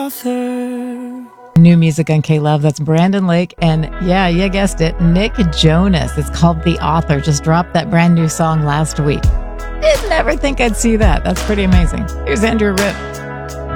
New music on K-Love. That's Brandon Lake. And yeah, you guessed it, Nick Jonas. It's called The Author. Just dropped that brand new song last week. Did never think I'd see that. That's pretty amazing. Here's Andrew Ripp.